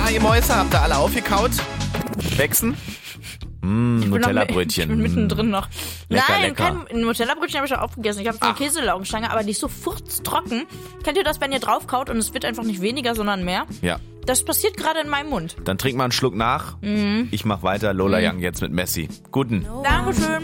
ihr Mäuse, habt ihr alle aufgekaut? Wechsen? Nutella-Brötchen. Ich bin mittendrin noch. Lecker, Nein, lecker. kein Nutella-Brötchen habe ich schon aufgegessen. Ich habe eine Käselaugenstange, aber die ist so furztrocken. Kennt ihr das, wenn ihr draufkaut und es wird einfach nicht weniger, sondern mehr? Ja. Das passiert gerade in meinem Mund. Dann trink mal einen Schluck nach. Ich mach weiter. Lola Young jetzt mit Messi. Guten. Dankeschön.